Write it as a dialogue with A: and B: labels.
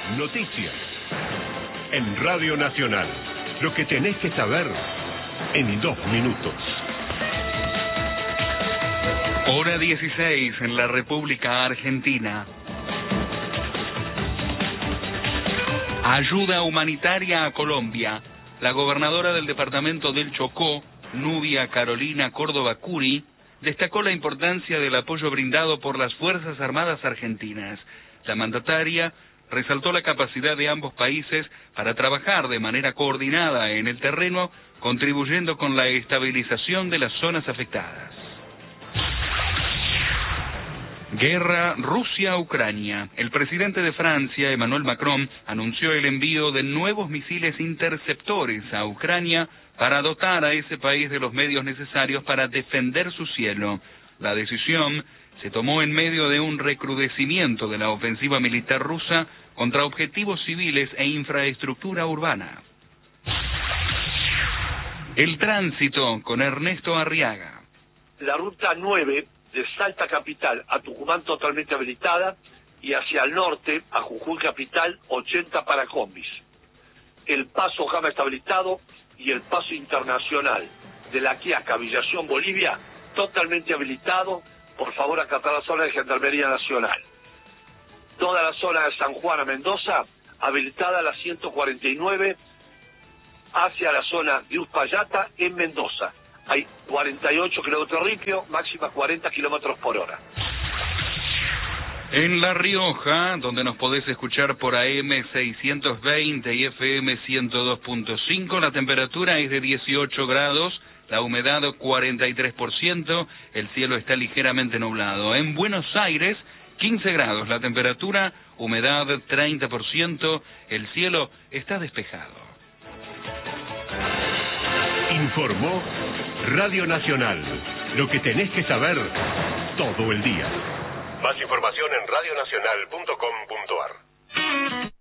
A: Noticias. En Radio Nacional. Lo que tenés que saber en 2 minutos.
B: Hora 16 en la República Argentina. Ayuda humanitaria a Colombia. La gobernadora del departamento del Chocó, Nubia Carolina Córdoba Curi, destacó la importancia del apoyo brindado por las Fuerzas Armadas argentinas. La mandataria resaltó la capacidad de ambos países para trabajar de manera coordinada en el terreno, contribuyendo con la estabilización de las zonas afectadas. Guerra Rusia-Ucrania. El presidente de Francia, Emmanuel Macron, anunció el envío de nuevos misiles interceptores a Ucrania para dotar a ese país de los medios necesarios para defender su cielo. La decisión se tomó en medio de un recrudecimiento de la ofensiva militar rusa contra objetivos civiles e infraestructura urbana. El tránsito con Ernesto Arriaga.
C: La ruta 9 de Salta Capital a Tucumán totalmente habilitada y hacia el norte a Jujuy Capital 80 para combis. El paso Jama está habilitado y el paso internacional de La Quiaca a Villación, Bolivia, totalmente habilitado. Por favor, acatar la zona de Gendarmería Nacional. Toda la zona de San Juan a Mendoza, habilitada a la 149 hacia la zona de Uspallata en Mendoza. Hay 48 kilómetros limpios, máxima 40 kilómetros por hora.
B: En La Rioja, donde nos podés escuchar por AM 620 y FM 102.5, la temperatura es de 18 grados, la humedad 43%, el cielo está ligeramente nublado. En Buenos Aires, 15 grados, la temperatura, humedad 30%, el cielo está despejado.
A: Informó Radio Nacional. Lo que tenés que saber todo el día. Más información en radionacional.com.ar.